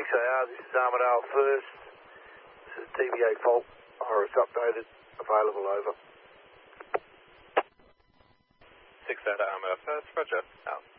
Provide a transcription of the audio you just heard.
6AR, this is Armadale First. This is DVA fault. Iris updated. Available, over. 6 out of Armadale First, roger, out.